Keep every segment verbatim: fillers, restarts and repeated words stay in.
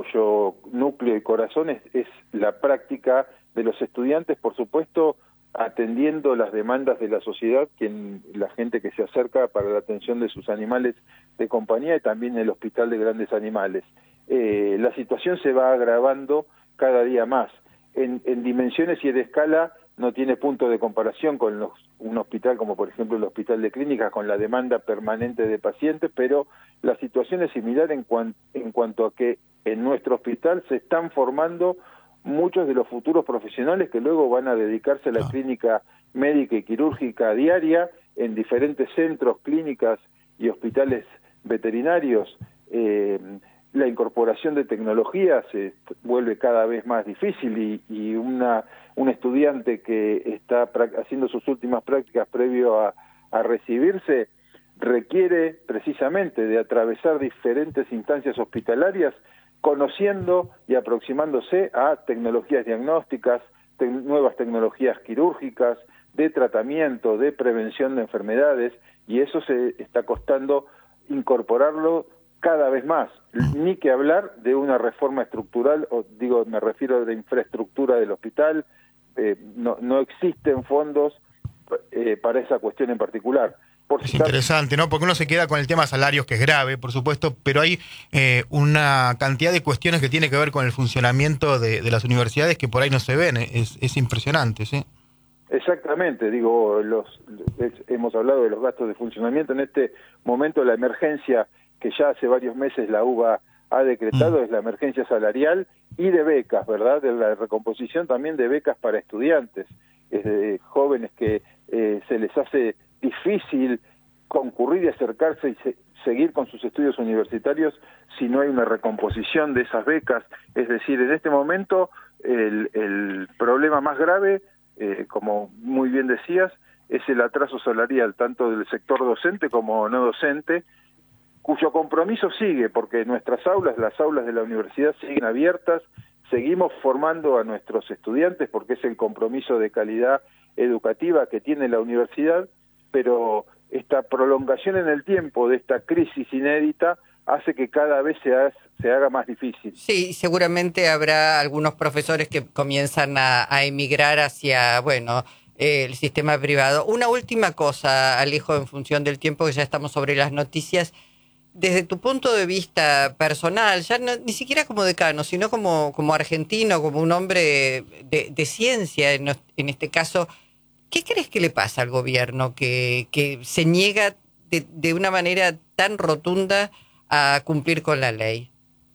cuyo núcleo y corazón es, es la práctica de los estudiantes, por supuesto, atendiendo las demandas de la sociedad, quien, la gente que se acerca para la atención de sus animales de compañía y también el Hospital de Grandes Animales. Eh, la situación se va agravando cada día más. En, en dimensiones y en escala no tiene punto de comparación con los, un hospital como por ejemplo el Hospital de Clínicas, con la demanda permanente de pacientes, pero la situación es similar en, cuan, en cuanto a que en nuestro hospital se están formando muchos de los futuros profesionales que luego van a dedicarse a la clínica médica y quirúrgica diaria en diferentes centros, clínicas y hospitales veterinarios. Eh, la incorporación de tecnología se vuelve cada vez más difícil y, y una, un estudiante que está haciendo sus últimas prácticas previo a, a recibirse requiere precisamente de atravesar diferentes instancias hospitalarias conociendo y aproximándose a tecnologías diagnósticas, te nuevas tecnologías quirúrgicas, de tratamiento, de prevención de enfermedades, y eso se está costando incorporarlo cada vez más. Ni que hablar de una reforma estructural, o digo, me refiero a la infraestructura del hospital, eh, no, no existen fondos eh, para esa cuestión en particular. Por es interesante, ¿no? Porque uno se queda con el tema salarios, que es grave, por supuesto, pero hay eh, una cantidad de cuestiones que tiene que ver con el funcionamiento de, de las universidades que por ahí no se ven. Es, es impresionante, ¿sí? Exactamente, digo, los es, hemos hablado de los gastos de funcionamiento. En este momento la emergencia que ya hace varios meses la U B A ha decretado mm. es la emergencia salarial y de becas, ¿verdad? De la recomposición también de becas para estudiantes, es de jóvenes que eh, se les hace difícil concurrir y acercarse y se, seguir con sus estudios universitarios si no hay una recomposición de esas becas. Es decir, en este momento el, el problema más grave, eh, como muy bien decías, es el atraso salarial, tanto del sector docente como no docente, cuyo compromiso sigue, porque nuestras aulas, las aulas de la universidad siguen abiertas, seguimos formando a nuestros estudiantes porque es el compromiso de calidad educativa que tiene la universidad, pero esta prolongación en el tiempo de esta crisis inédita hace que cada vez se, ha, se haga más difícil. Sí, seguramente habrá algunos profesores que comienzan a, a emigrar hacia, bueno, eh, el sistema privado. Una última cosa, Alejo, en función del tiempo que ya estamos sobre las noticias. Desde tu punto de vista personal, ya no, ni siquiera como decano, sino como, como argentino, como un hombre de, de ciencia, en, en este caso, ¿qué crees que le pasa al gobierno que, que se niega de, de una manera tan rotunda a cumplir con la ley?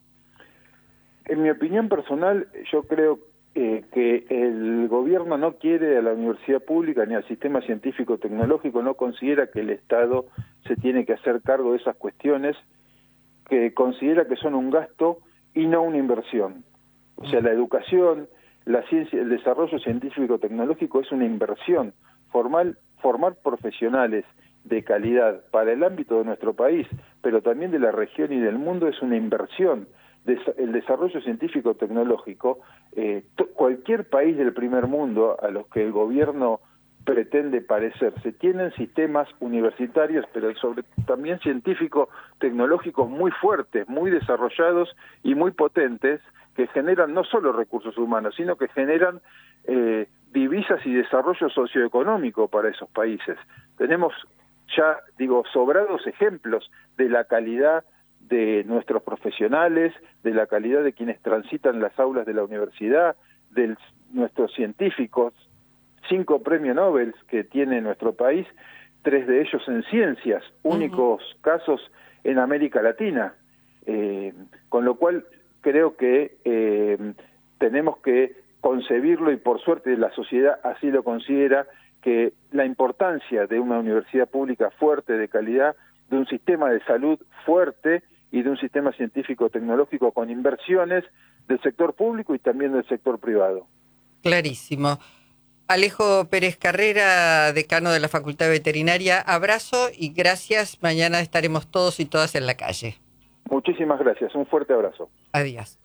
En mi opinión personal, yo creo eh, que el gobierno no quiere a la universidad pública ni al sistema científico-tecnológico, no considera que el Estado se tiene que hacer cargo de esas cuestiones, que considera que son un gasto y no una inversión. O sea, la educación, la ciencia, el desarrollo científico-tecnológico es una inversión. Formar, formar profesionales de calidad para el ámbito de nuestro país, pero también de la región y del mundo, es una inversión. El desarrollo científico-tecnológico, eh, cualquier país del primer mundo a los que el gobierno pretende parecerse, tienen sistemas universitarios, pero sobre también científico-tecnológicos muy fuertes, muy desarrollados y muy potentes, que generan no solo recursos humanos, sino que generan eh, divisas y desarrollo socioeconómico para esos países. Tenemos ya, digo, sobrados ejemplos de la calidad de nuestros profesionales, de la calidad de quienes transitan las aulas de la universidad, de nuestros científicos, cinco premios Nobel que tiene nuestro país, tres de ellos en ciencias, únicos uh-huh. casos en América Latina, eh, con lo cual creo que eh, tenemos que concebirlo, y por suerte la sociedad así lo considera, que la importancia de una universidad pública fuerte, de calidad, de un sistema de salud fuerte y de un sistema científico-tecnológico con inversiones del sector público y también del sector privado. Clarísimo. Alejo Pérez Carrera, decano de la Facultad de Veterinaria, abrazo y gracias. Mañana estaremos todos y todas en la calle. Muchísimas gracias, un fuerte abrazo. Adiós.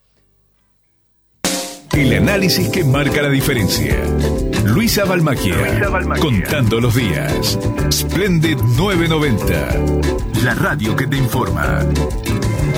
El análisis que marca la diferencia. Luisa Balmacchia, Luisa Balmacchia, contando los días. Splendid novecientos noventa, la radio que te informa.